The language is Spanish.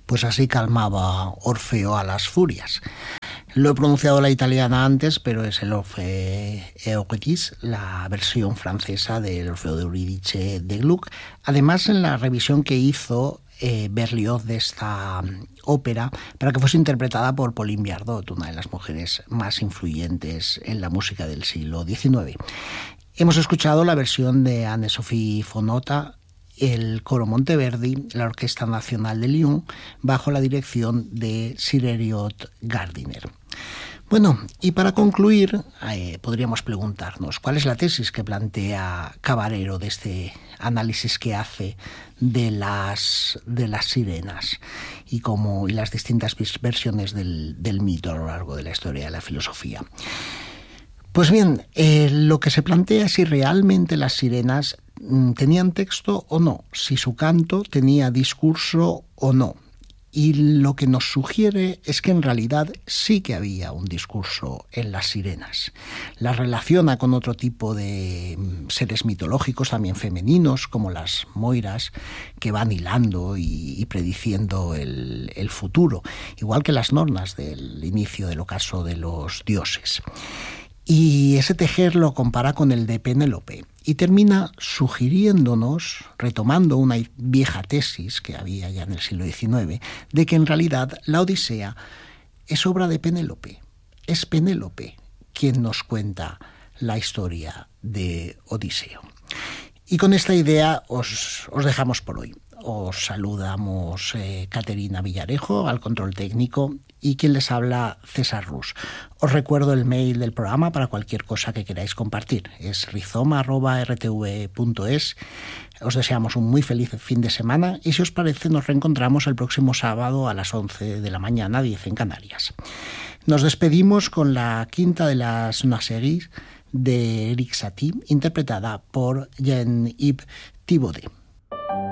Pues así calmaba Orfeo a las furias. Lo he pronunciado la italiana antes, pero es el Orfeo Eurydice, la versión francesa del Orfeo de Eurídice de Gluck. Además, en la revisión que hizo Berlioz de esta ópera, para que fuese interpretada por Pauline Viardot, una de las mujeres más influyentes en la música del siglo XIX. Hemos escuchado la versión de Anne-Sophie von Otter, el Coro Monteverdi, la Orquesta Nacional de Lyon, bajo la dirección de Sir Elliot Gardiner. Bueno, y para concluir, podríamos preguntarnos cuál es la tesis que plantea Caballero de este análisis que hace de las sirenas y las distintas versiones del mito a lo largo de la historia de la filosofía. Pues bien, lo que se plantea es si realmente las sirenas tenían texto o no, si su canto tenía discurso o no. Y lo que nos sugiere es que en realidad sí que había un discurso en las sirenas. Las relaciona con otro tipo de seres mitológicos, también femeninos, como las moiras, que van hilando y prediciendo el futuro, igual que las nornas del inicio del ocaso de los dioses. Y ese tejer lo compara con el de Penélope y termina sugiriéndonos, retomando una vieja tesis que había ya en el siglo XIX, de que en realidad la Odisea es obra de Penélope. Es Penélope quien nos cuenta la historia de Odiseo. Y con esta idea os dejamos por hoy. Os saludamos Caterina Villarejo al control técnico y quien les habla César Rus. Os recuerdo el mail del programa para cualquier cosa que queráis compartir. Es rizoma@rtv.es. Os deseamos un muy feliz fin de semana y si os parece nos reencontramos el próximo sábado a las 11 de la mañana, 10 en Canarias. Nos despedimos con la quinta de las Una Série de Eric Satie, interpretada por Jean-Yves Thibaudet.